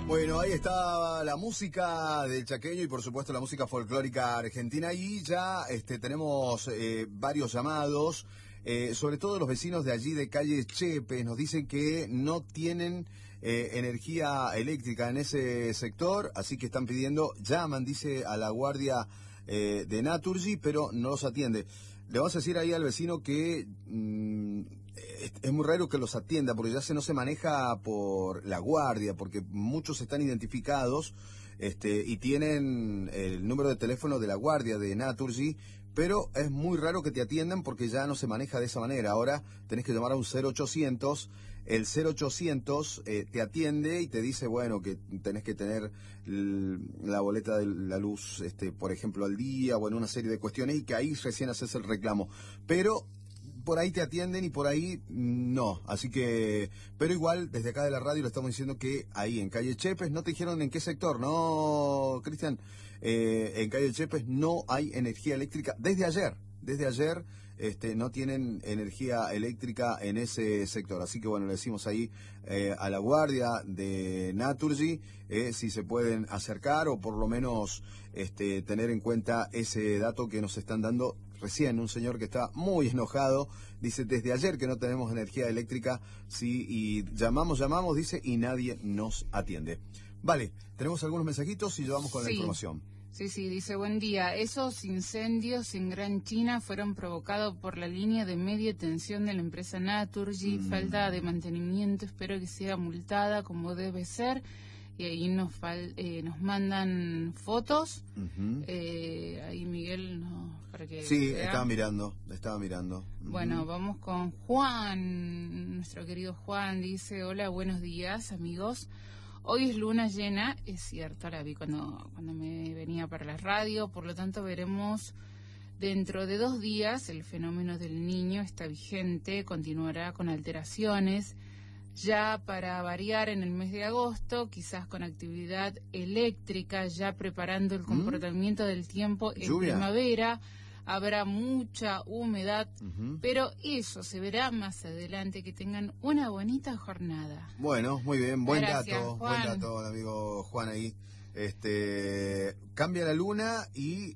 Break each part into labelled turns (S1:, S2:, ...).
S1: Bueno, ahí está la música del chaqueño y por supuesto la música folclórica argentina. Y ya tenemos varios llamados, sobre todo los vecinos de allí de calle Chepe. Nos dicen que no tienen energía eléctrica en ese sector, así que están pidiendo, llaman, dice, a la guardia de Naturgy, pero no los atiende. Le vamos a decir ahí al vecino que es muy raro que los atienda, porque ya no se maneja por la guardia, porque muchos están identificados y tienen el número de teléfono de la guardia de Naturgy, pero es muy raro que te atiendan porque ya no se maneja de esa manera. Ahora tenés que llamar a un 0800, el 0800 te atiende y te dice, bueno, que tenés que tener la boleta de la luz, por ejemplo, al día, bueno, una serie de cuestiones, y que ahí recién haces el reclamo. Pero por ahí te atienden y por ahí no, así que, pero igual desde acá de la radio le estamos diciendo que ahí en calle Chepes, no te dijeron en qué sector, ¿no, Cristian? En calle Chepes no hay energía eléctrica desde ayer no tienen energía eléctrica en ese sector, así que bueno, le decimos ahí a la guardia de Naturgy si se pueden acercar o por lo menos tener en cuenta ese dato que nos están dando recién. Un señor que está muy enojado, dice, desde ayer que no tenemos energía eléctrica, sí, y llamamos, dice, y nadie nos atiende. Vale, tenemos algunos mensajitos y llevamos con la información.
S2: Sí, dice, buen día. Esos incendios en Gran China fueron provocados por la línea de media tensión de la empresa Naturgy, falta de mantenimiento, espero que sea multada como debe ser. Y ahí nos mandan fotos. Ahí Miguel, para que
S1: sí,
S2: vea.
S1: estaba mirando.
S2: Bueno, vamos con Juan, nuestro querido Juan, dice, hola, buenos días, amigos. Hoy es luna llena, es cierto, la vi cuando me venía para la radio, por lo tanto veremos dentro de 2 días. El fenómeno del Niño está vigente, continuará con alteraciones. Ya para variar en el mes de agosto, quizás con actividad eléctrica, ya preparando el comportamiento del tiempo en
S1: lluvia.
S2: Primavera. Habrá mucha humedad, pero eso se verá más adelante. Que tengan una bonita jornada.
S1: Bueno, muy bien,
S2: Gracias, Juan.
S1: Buen dato, amigo Juan ahí. Cambia la luna y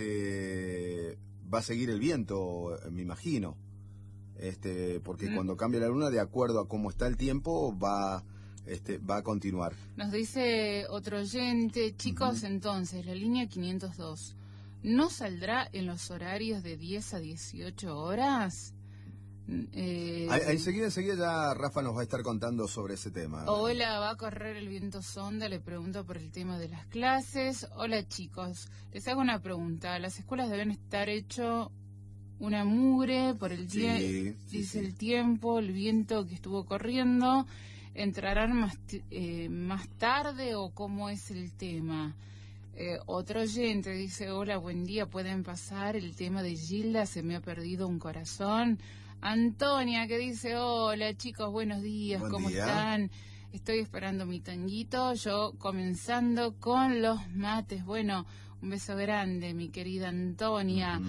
S1: va a seguir el viento, me imagino. Porque cuando cambia la luna, de acuerdo a cómo está el tiempo, va a continuar.
S2: Nos dice otro oyente, chicos, entonces, la línea 502, ¿no saldrá en los horarios de 10 a 18 horas?
S1: Enseguida ya Rafa nos va a estar contando sobre ese tema.
S2: Hola, ¿va a correr el viento sonda? Le pregunto por el tema de las clases. Hola, chicos, les hago una pregunta. Las escuelas deben estar hecho una mugre por el día, dice el tiempo, el viento que estuvo corriendo. ¿Entrarán más tarde o cómo es el tema? Otro oyente dice, hola, buen día, ¿pueden pasar el tema de Gilda? Se me ha perdido un corazón. Antonia, que dice, hola, chicos, buenos días, ¿cómo están? Estoy esperando mi tanguito, yo comenzando con los mates. Bueno, un beso grande, mi querida Antonia.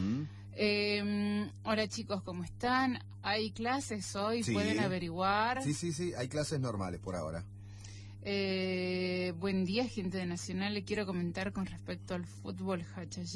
S2: Hola, chicos, ¿cómo están? ¿Hay clases hoy? Sí. ¿Pueden averiguar?
S1: Sí, hay clases normales por ahora.
S2: Buen día, gente de Nacional. Le quiero comentar con respecto al fútbol, Hachallí.